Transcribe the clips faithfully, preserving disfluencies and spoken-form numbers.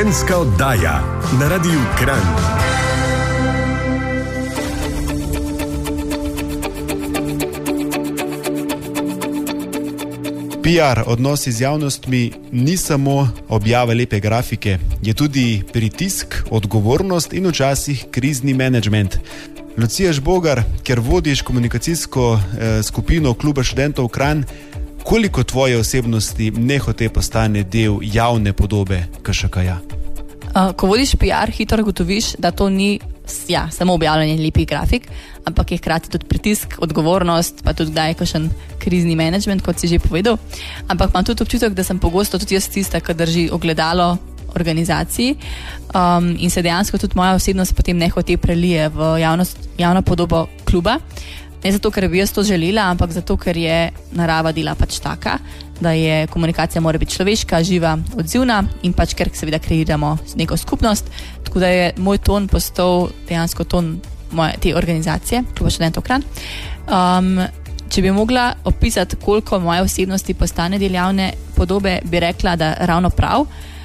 Študentska oddaja na Radiu Kranj. P R, odnosi z javnostmi, ni samo objava lepe grafike, je tudi pritisk, odgovornost in včasih krizni menedžment. Lucija Žbogar, ker vodiš komunikacijsko eh, skupino Kluba študentov Kranj, koliko tvoje osebnosti nehote postane del javne podobe K Š K-ja? Uh, ko vodiš P R, hitro gotoviš, da to ni ja, samo objavljanje lepih grafik, ampak je hkrati tudi pritisk, odgovornost, pa tudi kdaj kakšen krizni menedžment, kot si že povedal. Ampak imam tudi občutek, da sem pogosto tudi jaz tista, ki drži ogledalo organizaciji um, in se dejansko tudi moja osebnost potem nehote prelije v javnost, javno podobo kluba. Ne zato, ker bi jaz to želela, ampak zato, ker je narava dela pač taka, da je komunikacija mora biti človeška, živa, odzivna in pač ker seveda kreiramo neko skupnost. Tako da je moj ton postal dejansko ton moje, te organizacije, Kluba študentov Kranj. Um, če bi mogla opisati, koliko moje osebnosti postane del javne podobe, bi rekla, da ravno prav.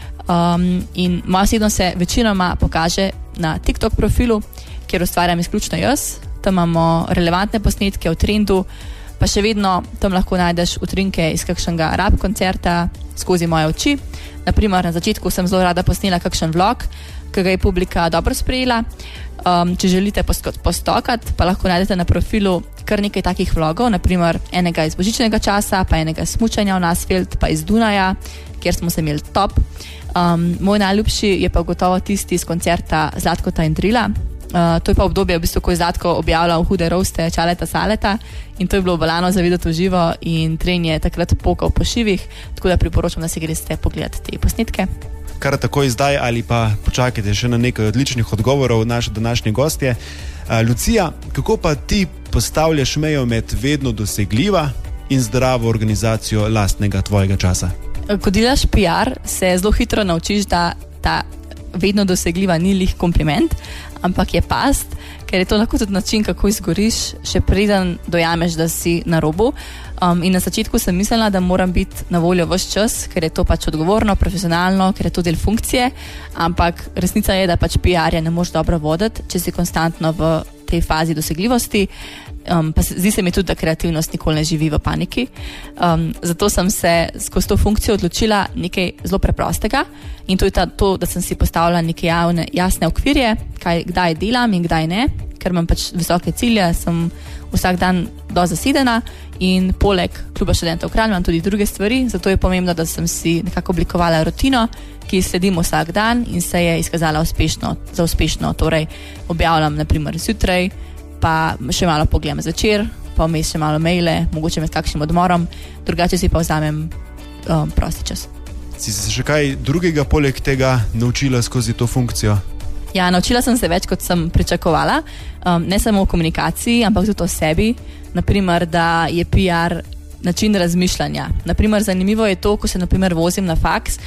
Um, in moja osebnost se večinoma pokaže na TikTok profilu, kjer ustvarjam izključno jaz. Tam imamo relevantne posnetke v trendu, pa še vedno tam lahko najdeš utrinke iz kakšnega rap koncerta skozi moje oči. Naprimer, na začetku sem zelo rada posnela kakšen vlog, ki ga je publika dobro sprejela. Um, če želite postokati, pa lahko najdete na profilu kar nekaj takih vlogov, naprimer enega iz božičnega časa, pa enega smučanja v Nasfeld, pa iz Dunaja, kjer smo se imeli top. Um, moj najljubši je pa gotovo tisti iz koncerta Zlatkota in Drila. Uh, to je pa obdobje, v bistvu, ko je Zlatko objavljal hude roaste Čaleta Saleta in to je bilo balano za videti v živo in Tren je takrat pokal po šivih, tako da priporočam, da si greste pogledati te posnetke. Kar takoj zdaj ali pa počakajte še na nekaj odličnih odgovorov naše današnje gostje. Uh, Lucija, kako pa ti postavljaš mejo med vedno dosegljiva in zdravo organizacijo lastnega tvojega časa? Ko delaš P R, se zelo hitro naučiš, da ta vedno dosegljiva ni lih kompliment, ampak je past, ker je to lahko tudi način, kako izgoriš, še preden dojameš, da si na robu. Um, in na začetku sem mislila, da moram biti na voljo ves čas, ker je to pač odgovorno, profesionalno, ker je to del funkcije, ampak resnica je, da pač P R-ja ne moreš dobro voditi, če si konstantno v tej fazi dosegljivosti. Um, pa zdi se mi tudi, da kreativnost nikoli ne živi v paniki. Um, zato sem se skozi to funkcijo odločila nekaj zelo preprostega in to je ta, to, da sem si postavila neke javne, jasne okvirje, kaj, kdaj delam in kdaj ne, ker imam pač visoke cilje, sem vsak dan do zasedena in poleg Kluba študentov Kranj imam tudi druge stvari, zato je pomembno, da sem si nekako oblikovala rutino, ki sledim vsak dan in se je izkazala uspešno, za uspešno. Torej objavljam naprimer zjutraj, pa še malo pogledam zvečer, pa vmes še malo maile, mogoče med kakšnim odmorom, drugače si pa vzamem um, prosti čas. Si se še kaj drugega poleg tega naučila skozi to funkcijo? Ja, naučila sem se več, kot sem pričakovala, um, ne samo o komunikaciji, ampak tudi o sebi. Naprimer, da je P R način razmišljanja. Naprimer, zanimivo je to, ko se naprimer vozim na faks,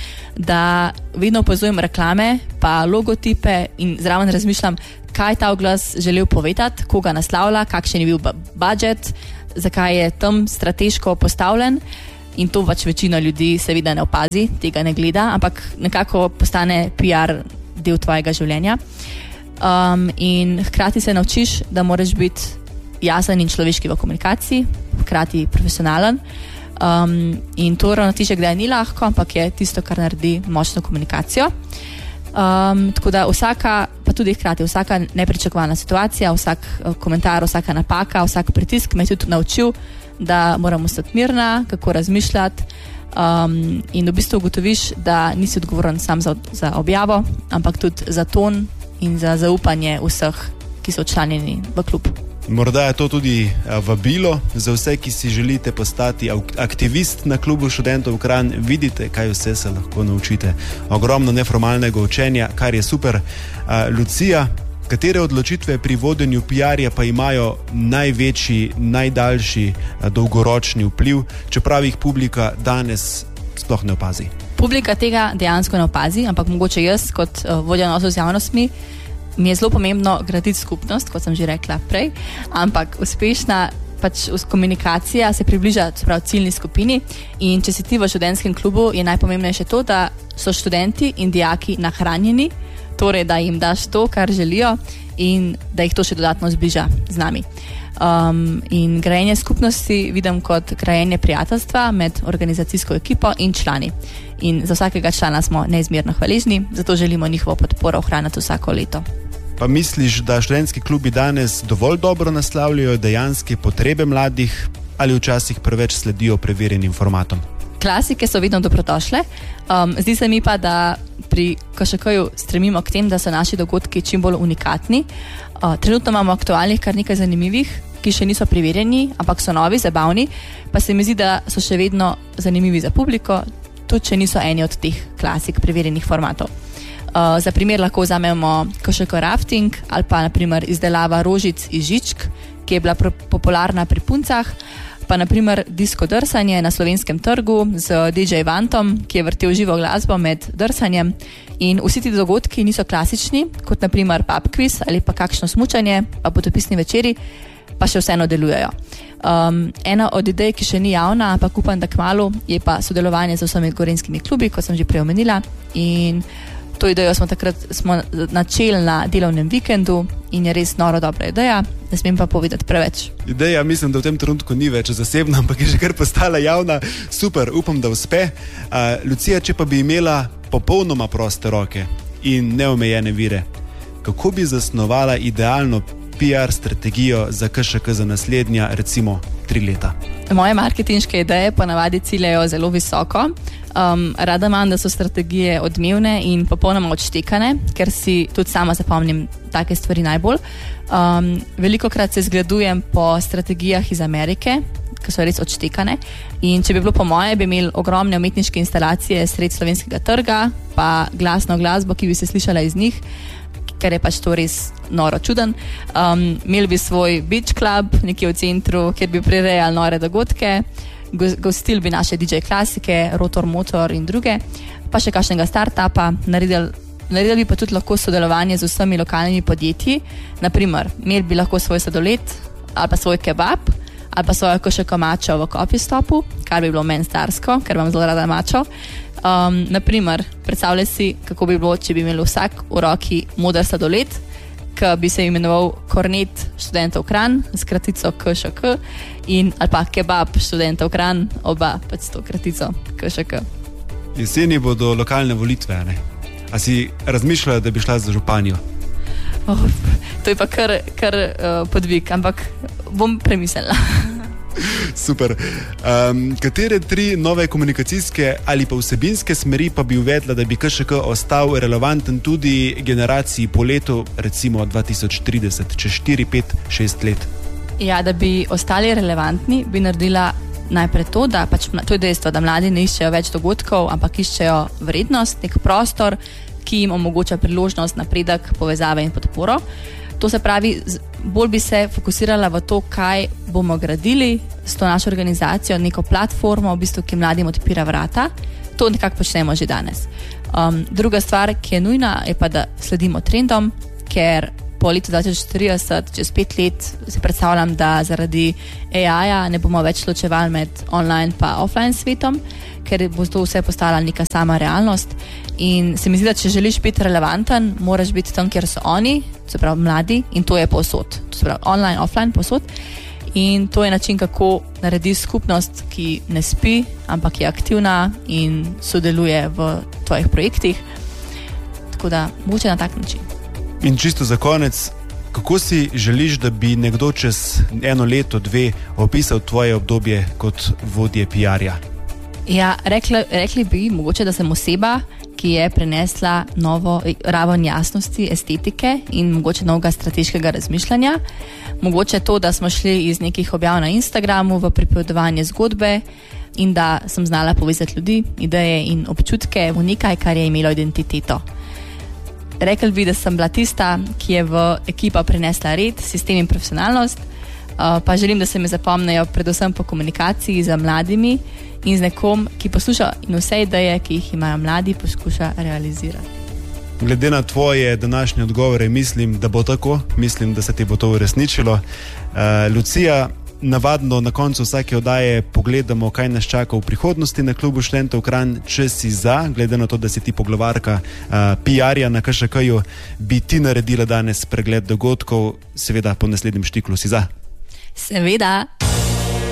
da vedno opazujem reklame, pa logotipe in zraven razmišljam, kaj ta oglas želel povedati, koga naslavlja, kakšen je bil budžet, zakaj je tam strateško postavljen in to pač večina ljudi seveda ne opazi, tega ne gleda, ampak nekako postane P R del tvojega življenja. Um, in hkrati se naučiš, da moraš biti jasen in človeški v komunikaciji, hkrati profesionalen. Um, in to ravnotežje kdaj ni lahko, ampak je tisto, kar naredi močno komunikacijo. Um, tako da vsaka, pa tudi hkrati vsaka nepričakovana situacija, vsak komentar, vsaka napaka, vsak pritisk me je tudi naučil, da moram ostati mirna, kako razmišljati um, in v bistvu ugotoviš, da nisi odgovoren sam za, za objavo, ampak tudi za ton in za zaupanje vseh, ki so včlanjeni v klub. Morda je to tudi vabilo za vse, ki si želite postati aktivist na Klubu študentov Kranj. Vidite, kaj vse se lahko naučite. Ogromno neformalnega učenja, kar je super. Lucija, katere odločitve pri vodenju P R-ja pa imajo največji, najdaljši, dolgoročni vpliv, čeprav jih publika danes sploh ne opazi? Publika tega dejansko ne opazi, ampak mogoče jaz kot vodja odnosov z javnostmi mi je zelo pomembno graditi skupnost, kot sem že rekla prej, ampak uspešna pač komunikacija se približa prav ciljni skupini in če si ti v študentskem klubu, je najpomembnejše to, da so študenti in dijaki nahranjeni, torej da jim daš to, kar želijo in da jih to še dodatno zbliža z nami. Um, in grajenje skupnosti vidim kot grajenje prijateljstva med organizacijsko ekipo in člani. In za vsakega člana smo neizmerno hvaležni, zato želimo njihovo podporo ohranjati vsako leto. Pa misliš, da študentski klubi danes dovolj dobro naslavljajo dejanske potrebe mladih ali včasih preveč sledijo preverjenim formatom? Klasike so vedno dobrodošle. Um, zdi se mi pa, da pri K Š K-ju stremimo k tem, da so naši dogodki čim bolj unikatni. Uh, trenutno imamo aktualnih kar nekaj zanimivih, ki še niso preverjeni, ampak so novi, zabavni, pa se mi zdi, da so še vedno zanimivi za publiko, tudi če niso eni od teh klasik preverjenih formatov. Uh, za primer lahko vzamemo K Š K rafting ali pa naprimer izdelava rožic iz žičk, ki je bila pro- popularna pri puncah, pa naprimer disko drsanje na Slovenskem trgu z D J Vantom, ki je vrtel živo glasbo med drsanjem. In vsi ti dogodki niso klasični, kot naprimer pub quiz ali pa kakšno smučanje, pa potopisni večeri, pa še vseeno delujejo. Um, ena od idej, ki še ni javna, ampak upam, da kmalu, je pa sodelovanje z vsemi gorenjskimi klubi, kot sem že prej omenila. In to idejo smo takrat smo načeli na delovnem vikendu in je res noro dobra ideja, ne smem pa povedati preveč. Ideja mislim, da v tem trenutku ni več zasebna, ampak je že kar postala javna. Super, upam, da uspe. Uh, Lucija, če pa bi imela popolnoma proste roke in neomejene vire, kako bi zasnovala idealno P R strategijo za K Š K za naslednja, recimo, tri leta? Moje marketinške ideje ponavadi ciljajo zelo visoko. Um, rada imam, da so strategije odmevne in popolnoma odštekane, ker si tudi sama zapomnim take stvari najbolj. Um, velikokrat se zgledujem po strategijah iz Amerike, ki so res odštekane. In če bi bilo po moje, bi imeli ogromne umetniške instalacije sred slovenskega trga, pa glasno glasbo, ki bi se slišala iz njih, ker je pač to res noro čuden. Um, imeli bi svoj beach club nekje v centru, kjer bi prirejali nore dogodke, gostili bi naše D J klasike, Rotor Motor in druge, pa še kakšnega startupa, naredili, naredili bi pa tudi lahko sodelovanje z vsemi lokalnimi podjetji. Naprimer, imeli bi lahko svoj sladoled ali pa svoj kebab ali pa svojo K Š K mačo v coffee stopu, kar bi bilo meni starsko, ker imam zelo rada mačo. Um, naprimer, predstavljaj si, kako bi bilo, če bi imeli vsak v roki moder sladoled, ki bi se imenoval Kornet študentov Kranj s kratico K Š K, in ali pa kebab študentov Kranj, oba pač s to kratico K Š K. Jeseni bodo lokalne volitve, ne? A si razmišljala, da bi šla za županjo? Oh, to je pa kar, kar uh, podvig, ampak bom premislila. Super. Um, katere tri nove komunikacijske ali pa vsebinske smeri pa bi uvedla, da bi K Š K ostal relevanten tudi generaciji po letu, recimo dva tisoč trideset, čez štiri, pet, šest let? Ja, da bi ostali relevantni, bi naredila najprej to, da pač to je dejstvo, da mladi ne iščejo več dogodkov, ampak iščejo vrednost, nek prostor, ki jim omogoča priložnost, napredek, povezave in podporo. To se pravi, bolj bi se fokusirala v to, kaj bomo gradili s to našo organizacijo, neko platformo, v bistvu, ki mladim odpira vrata. To nekako počnemo že danes. Um, druga stvar, ki je nujna, je pa, da sledimo trendom, ker po letu dva tisoč trideset, čez pet let, si predstavljam, da zaradi A I-ja ne bomo več ločevali med online pa offline svetom, ker bo to vse postala neka sama realnost. In se mi zdi, da če želiš biti relevanten, moraš biti tam, kjer so oni, se pravi mladi, in to je povsod. To se pravi online, offline, povsod. In to je način, kako naredi skupnost, ki ne spi, ampak je aktivna in sodeluje v tvojih projektih. Tako da, mogoče na tak način. In čisto za konec, kako si želiš, da bi nekdo čez eno leto, dve opisal tvoje obdobje kot vodje P R-ja? Ja, rekli, rekli bi mogoče, da sem oseba, ki je prenesla novo raven jasnosti, estetike in mogoče novega strateškega razmišljanja. Mogoče to, da smo šli iz nekih objav na Instagramu v pripovedovanje zgodbe in da sem znala povezati ljudi, ideje in občutke v nekaj, kar je imelo identiteto. Rekli bi, da sem bila tista, ki je v ekipo prenesla red, sistem in profesionalnost, pa želim, da se me zapomnejo predvsem po komunikaciji z mladimi in z nekom, ki posluša in vse ideje, ki jih imajo mladi, poskuša realizirati. Glede na tvoje današnje odgovore, mislim, da bo tako. Mislim, da se ti bo to uresničilo. Uh, Lucija, navadno na koncu vsake oddaje pogledamo, kaj nas čaka v prihodnosti na klubu študentov Kranj. Če si za, glede na to, da si ti poglavarka uh, P R-ja na K Š K-ju, bi ti naredila danes pregled dogodkov, seveda po naslednjem štiklu si za? Seveda.